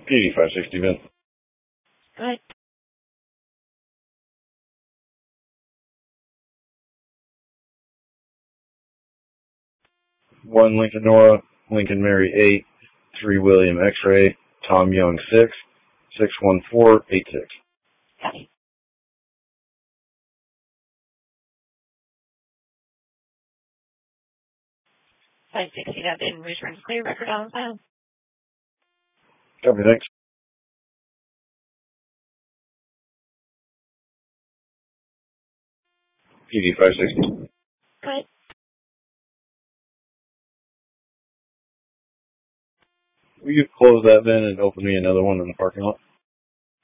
PD 560 VIN. Go ahead. One Lincoln Nora, Lincoln Mary 8, 3 William X-ray, Tom Young 6, 61486. Copy. 560 that VIN returns clear, record on file. Copy, thanks. PD 560. Go ahead. Will you close that VIN and open me another one in the parking lot?